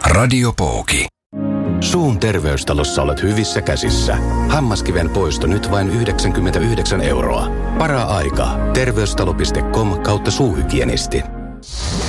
Radiopooki. Suun terveystalossa olet hyvissä käsissä. Hammaskiven poisto nyt vain 99 €. Para-aika. Terveystalo.com/suuhygienisti.